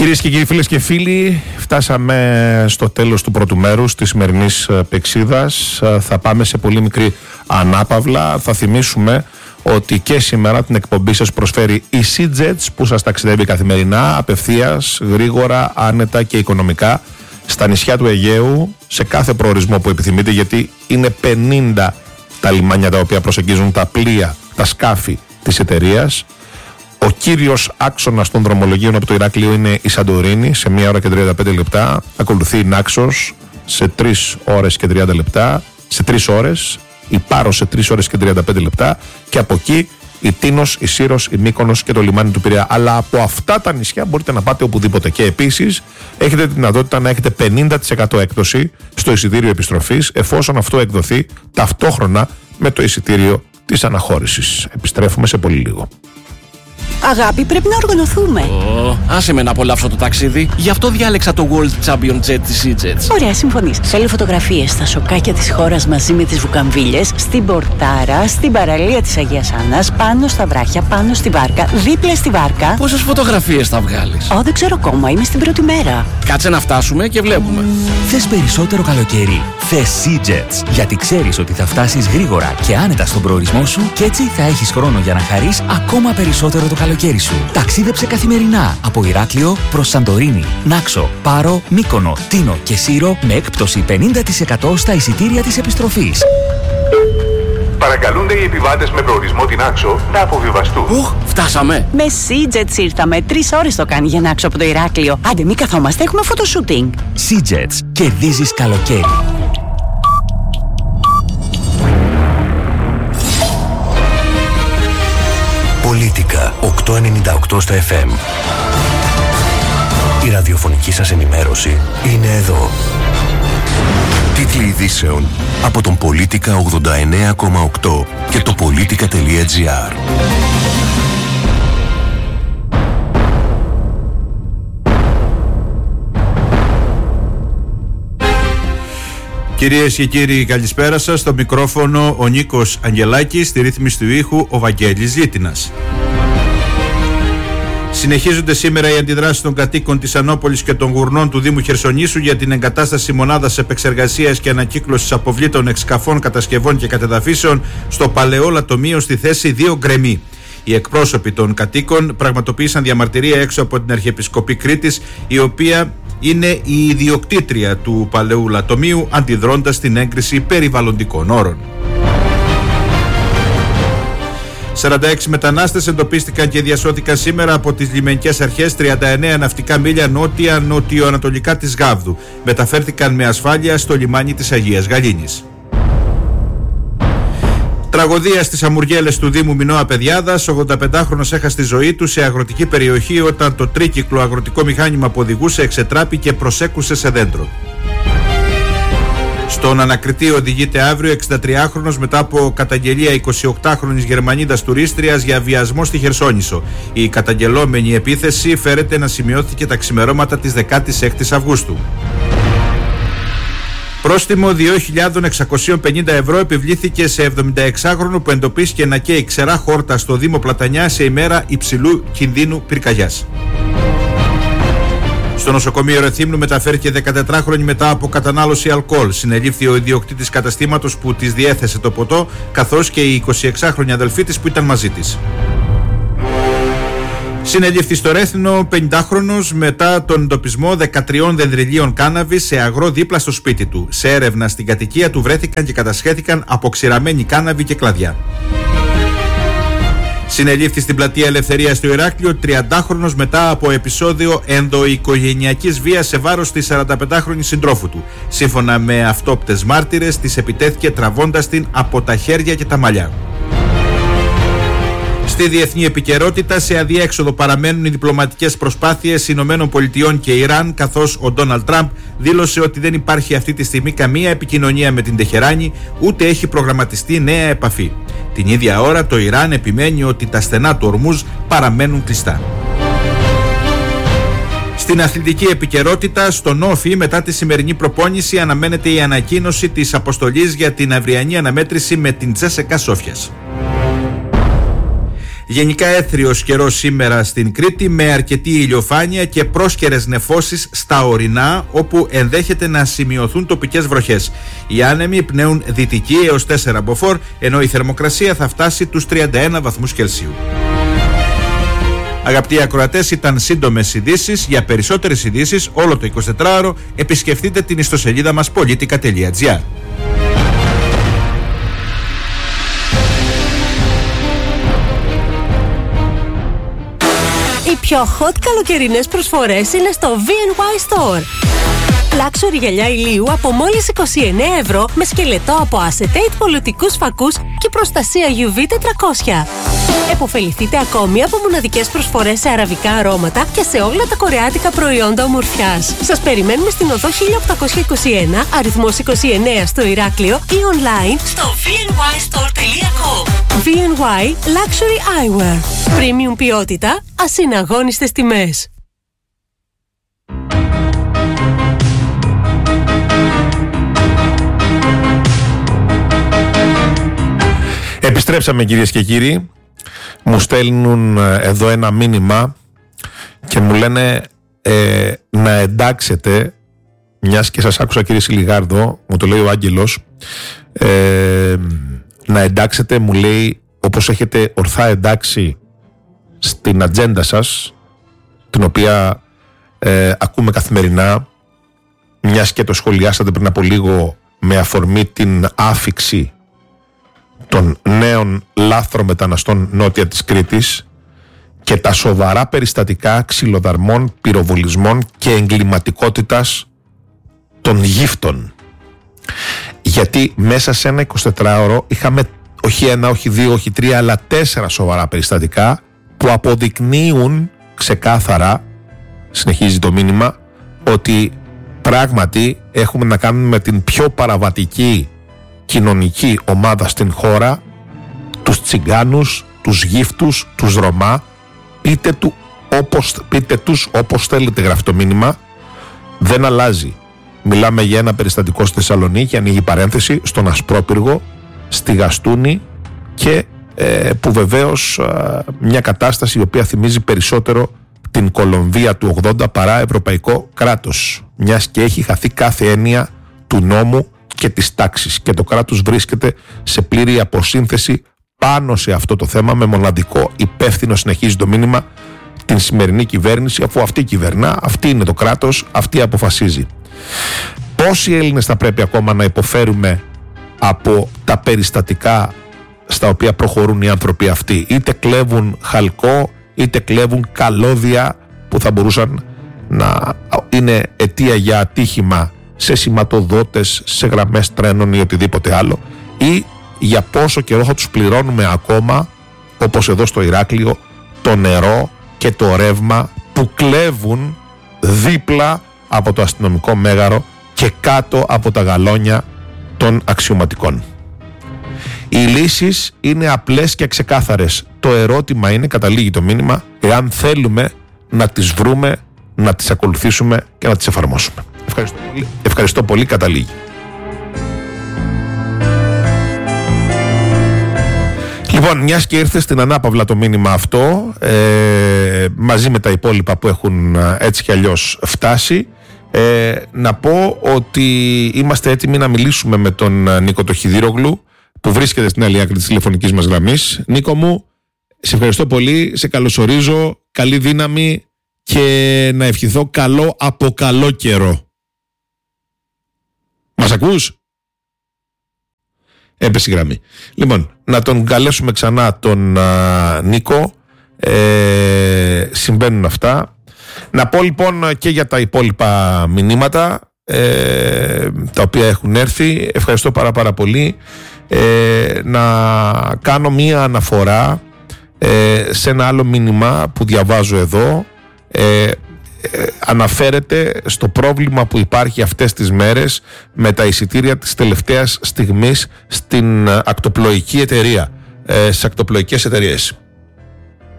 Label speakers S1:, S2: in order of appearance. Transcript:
S1: Κυρίες και κύριοι, φίλες και φίλοι, φτάσαμε στο τέλος του πρώτου μέρους της σημερινής Πεξίδας. Θα πάμε σε πολύ μικρή ανάπαυλα. Θα θυμίσουμε ότι και σήμερα την εκπομπή σας προσφέρει η SeaJets, που σας ταξιδεύει καθημερινά, απευθείας, γρήγορα, άνετα και οικονομικά στα νησιά του Αιγαίου, σε κάθε προορισμό που επιθυμείτε, γιατί είναι 50 τα λιμάνια τα οποία προσεγγίζουν τα πλοία, τα σκάφη της εταιρείας. Ο κύριος άξονας των δρομολογίων από το Ηράκλειο είναι η Σαντορίνη σε 1 ώρα και 35 λεπτά. Ακολουθεί η Νάξος σε 3 ώρες και 30 λεπτά. Σε 3 ώρες. Η Πάρος σε 3 ώρες και 35 λεπτά. Και από εκεί η Τίνος, η Σύρος, η Μύκονος και το λιμάνι του Πειραιά. Αλλά από αυτά τα νησιά μπορείτε να πάτε οπουδήποτε. Και επίσης έχετε τη δυνατότητα να έχετε 50% έκπτωση στο εισιτήριο επιστροφής, εφόσον αυτό εκδοθεί ταυτόχρονα με το εισιτήριο της αναχώρησης. Επιστρέφουμε σε πολύ λίγο.
S2: Αγάπη, πρέπει να οργανωθούμε.
S3: Άσε με να απολαύσω το ταξίδι. Γι' αυτό διάλεξα το World Champion Jet της SeaJets.
S2: Ωραία, συμφωνείς. Θέλω φωτογραφίες στα σοκάκια της χώρας μαζί με τις βουκαμβίλες, στην Πορτάρα, στην παραλία της Αγίας Άννας, πάνω στα βράχια, πάνω στη βάρκα, δίπλα στη βάρκα.
S3: Πόσες φωτογραφίες θα βγάλεις?
S2: Δεν ξέρω ακόμα, είμαι στην πρώτη μέρα.
S3: Κάτσε να φτάσουμε και βλέπουμε.
S4: Θες περισσότερο καλοκαίρι? Θες SeaJets. Γιατί ξέρεις ότι θα φτάσεις γρήγορα και άνετα στον προορισμό σου και έτσι θα έχεις χρόνο για να χαρείς ακόμα περισσότερο το καλοκαίρι σου. Ταξίδεψε καθημερινά από Ηράκλειο προς Σαντορίνη, Νάξο, Πάρο, Μύκονο, Τίνο και Σύρο με έκπτωση 50% στα εισιτήρια της επιστροφής.
S5: Παρακαλούνται οι επιβάτες με προορισμό την Νάξο να αποβιβαστούν.
S3: Φτάσαμε.
S2: Με SeaJets ήρθαμε. 3 ώρες το κάνει για Νάξο από το Ηράκλειο. Άντε, μη καθόμαστε, έχουμε φωτοσούτινγκ.
S4: SeaJets. Κερδίζεις καλοκαίρι. Πολίτικα 898 στα FM. Η ραδιοφωνική σας ενημέρωση είναι εδώ. Τίτλοι ειδήσεων από τον Πολίτικα 89,8 και το politica.gr.
S6: Κυρίες και κύριοι, καλησπέρα σας. Στο μικρόφωνο ο Νίκος Αγγελάκης, στη ρύθμιση του ήχου ο Βαγγέλης Λίτινας. Συνεχίζονται σήμερα οι αντιδράσεις των κατοίκων της Ανόπολης και των Γουρνών του Δήμου Χερσονήσου για την εγκατάσταση μονάδας επεξεργασίας και ανακύκλωσης αποβλήτων εξκαφών, κατασκευών και κατεδαφίσεων στο παλαιό λατομείο στη θέση 2 Γκρεμί. Οι εκπρόσωποι των κατοίκων πραγματοποίησαν διαμαρτυρία έξω από την Αρχιεπισκοπή Κρήτης, η οποία είναι η ιδιοκτήτρια του παλαιού λατομείου, αντιδρώντας την έγκριση περιβαλλοντικών όρων. 46 μετανάστες εντοπίστηκαν και διασώθηκαν σήμερα από τις λιμενικές αρχές 39 ναυτικά μίλια νότια-νοτιοανατολικά της Γάβδου. Μεταφέρθηκαν με ασφάλεια στο λιμάνι της Αγίας Γαλήνης. Τραγωδία στις Αμουργέλες του Δήμου Μινώα Παιδιάδας. 85χρονος έχασε τη ζωή του σε αγροτική περιοχή όταν το τρίκυκλο αγροτικό μηχάνημα που οδηγούσε εξετράπη και προσέκουσε σε δέντρο. Στον ανακριτή οδηγείται αύριο 63χρονος μετά από καταγγελία 28χρονης Γερμανίδας τουρίστριας για βιασμό στη Χερσόνησο. Η καταγγελόμενη επίθεση φέρεται να σημειώθηκε τα ξημερώματα της 16ης Αυγούστου. Πρόστιμο 2.650 ευρώ επιβλήθηκε σε 76χρονο που εντοπίστηκε να καίει ξερά χόρτα στο Δήμο Πλατανιά σε ημέρα υψηλού κινδύνου πυρκαγιάς. Στο νοσοκομείο Ρεθύμνου μεταφέρθηκε 14χρονη μετά από κατανάλωση αλκοόλ. Συνελήφθη ο ιδιοκτήτης καταστήματος που της διέθεσε το ποτό, καθώς και η 26χρονη αδελφή της που ήταν μαζί της. Συνελήφθη στο Ρέθινο 50χρονος μετά τον εντοπισμό 13 δενδριλίων κάναβης σε αγρό δίπλα στο σπίτι του. Σε έρευνα στην κατοικία του βρέθηκαν και κατασχέθηκαν αποξηραμένη κάναβη και κλαδιά. Συνελήφθη στην πλατεία Ελευθερίας στο Ηράκλειο 30χρονος μετά από επεισόδιο ενδοοικογενειακής βίας σε βάρος της 45χρονης συντρόφου του. Σύμφωνα με αυτόπτες μάρτυρες, της επιτέθηκε τραβώντας την από τα χέρια και τα μαλλιά. Στη διεθνή επικαιρότητα, σε αδιέξοδο παραμένουν οι διπλωματικές προσπάθειες Ηνωμένων Πολιτειών και Ιράν, καθώς ο Ντόναλντ Τραμπ δήλωσε ότι δεν υπάρχει αυτή τη στιγμή καμία επικοινωνία με την Τεχεράνη, ούτε έχει προγραμματιστεί νέα επαφή. Την ίδια ώρα το Ιράν επιμένει ότι τα στενά του Ορμούζ παραμένουν κλειστά. Στην αθλητική επικαιρότητα, στον Όφι, μετά τη σημερινή προπόνηση, αναμένεται η ανακοίνωση της αποστολής για την αυριανή αναμέτρηση με την Τσέσεκα Σόφιας. Γενικά έθριος καιρός σήμερα στην Κρήτη, με αρκετή ηλιοφάνεια και πρόσκαιρες νεφώσεις στα ορεινά, όπου ενδέχεται να σημειωθούν τοπικές βροχές. Οι άνεμοι πνέουν δυτική έως 4 μποφόρ, ενώ η θερμοκρασία θα φτάσει τους 31 βαθμούς Κελσίου. Αγαπητοί ακροατές, ήταν σύντομες ειδήσεις. Για περισσότερες ειδήσεις όλο το 24ωρο επισκεφτείτε την ιστοσελίδα μας politica.gr.
S7: Οι πιο hot καλοκαιρινές προσφορές είναι στο V&Y Store. Luxury γυαλιά ηλίου από μόλις 29 ευρώ με σκελετό από acetate, πολιτικούς φακούς και προστασία UV 400. Εποφεληθείτε ακόμη από μοναδικές προσφορές σε αραβικά αρώματα και σε όλα τα κορεάτικα προϊόντα ομορφιάς. Σας περιμένουμε στην οδό 1821, αριθμός 29 στο Ηράκλειο ή online στο vnystore.com. V&Y Luxury Eyewear. Premium ποιότητα, ασυναγώνιστες τιμές.
S1: Επιστρέψαμε, κυρίες και κύριοι. Μου στέλνουν εδώ ένα μήνυμα και μου λένε να εντάξετε, μιας και σας άκουσα κύριε Σιλιγάρδο, μου το λέει ο Άγγελος, να εντάξετε, μου λέει, όπως έχετε ορθά εντάξει στην ατζέντα σας, την οποία ακούμε καθημερινά, μιας και το σχολιάσατε πριν από λίγο με αφορμή την άφιξη των νέων λάθρομεταναστών νότια της Κρήτης και τα σοβαρά περιστατικά ξυλοδαρμών, πυροβολισμών και εγκληματικότητας των γύφτων. Γιατί μέσα σε ένα 24ωρο είχαμε όχι ένα, όχι δύο, όχι τρία, αλλά 4 σοβαρά περιστατικά που αποδεικνύουν ξεκάθαρα, συνεχίζει το μήνυμα, ότι πράγματι έχουμε να κάνουμε με την πιο παραβατική κοινωνική ομάδα στην χώρα, τους τσιγκάνους, τους γύφτους, τους Ρωμά, πείτε τους όπως θέλετε, γράφει το μήνυμα, δεν αλλάζει. Μιλάμε για ένα περιστατικό στη Θεσσαλονίκη, ανοίγει παρένθεση, στον Ασπρόπυργο, στη Γαστούνη και που βεβαίως μια κατάσταση η οποία θυμίζει περισσότερο την Κολομβία του 80 παρά ευρωπαϊκό κράτος, μιας και έχει χαθεί κάθε έννοια του νόμου και της τάξης και το κράτος βρίσκεται σε πλήρη αποσύνθεση πάνω σε αυτό το θέμα, με μοναδικό υπεύθυνο, συνεχίζει το μήνυμα, την σημερινή κυβέρνηση, αφού αυτή κυβερνά, αυτή είναι το κράτος, αυτή αποφασίζει. Πόσοι Έλληνες θα πρέπει ακόμα να υποφέρουμε από τα περιστατικά στα οποία προχωρούν οι άνθρωποι αυτοί? Είτε κλέβουν χαλκό, είτε κλέβουν καλώδια που θα μπορούσαν να είναι αιτία για ατύχημα σε σηματοδότες, σε γραμμές τρένων ή οτιδήποτε άλλο, ή για πόσο καιρό θα τους πληρώνουμε ακόμα, όπως εδώ στο Ηράκλειο, το νερό και το ρεύμα που κλέβουν δίπλα από το αστυνομικό μέγαρο και κάτω από τα γαλόνια των αξιωματικών. Οι λύσεις είναι απλές και ξεκάθαρες. Το ερώτημα είναι, καταλήγει το μήνυμα, εάν θέλουμε να τις βρούμε, να τις ακολουθήσουμε και να τις εφαρμόσουμε. Ευχαριστώ πολύ, καταλήγει. Λοιπόν, μιας και ήρθε στην ανάπαυλα το μήνυμα αυτό, μαζί με τα υπόλοιπα που έχουν έτσι κι αλλιώς φτάσει, να πω ότι είμαστε έτοιμοι να μιλήσουμε με τον Νίκο Τοχιδήρογλου, που βρίσκεται στην άλλη άκρη της τηλεφωνικής μας γραμμής. Νίκο μου, σε ευχαριστώ πολύ, σε καλωσορίζω, καλή δύναμη και να ευχηθώ καλό από καλό καιρό. Μας ακούς? Έπεσε η γραμμή. Λοιπόν, να τον καλέσουμε ξανά τον Νίκο. Συμβαίνουν αυτά. Να πω λοιπόν και για τα υπόλοιπα μηνύματα τα οποία έχουν έρθει. Ευχαριστώ πάρα πολύ. Να κάνω μία αναφορά σε ένα άλλο μήνυμα που διαβάζω εδώ. Αναφέρεται στο πρόβλημα που υπάρχει αυτές τις μέρες με τα εισιτήρια της τελευταίας στιγμής στην ακτοπλοϊκή εταιρεία, στις ακτοπλοϊκές εταιρείες.